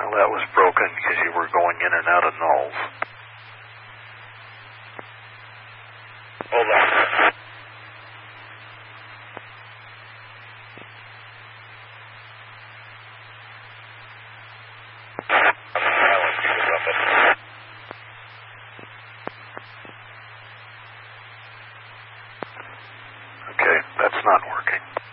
Well, that was broken because you were going in and out of nulls. Hold on. Okay, that's not working.